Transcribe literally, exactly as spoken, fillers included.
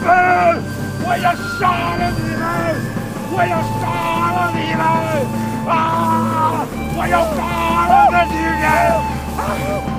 们！我要杀了你们！我要杀了你们！啊！我要杀了那女人！啊